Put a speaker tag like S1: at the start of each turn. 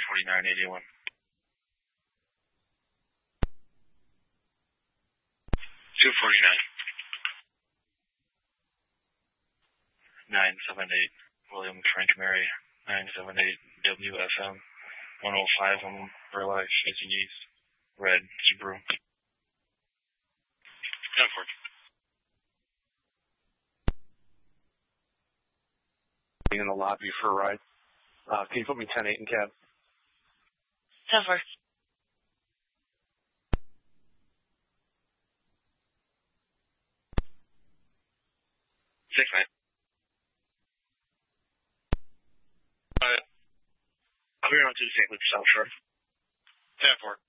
S1: 24981. 249. 978 William Frank Mary. 978 WFM. 105 on for life. Facing east. Red Subaru. 10-4.
S2: In the lobby for a ride. Can you put me 10-8 in cab?
S3: 10-4.
S1: 6-9. I'll be around to the St. Luke South Shore. 10-4.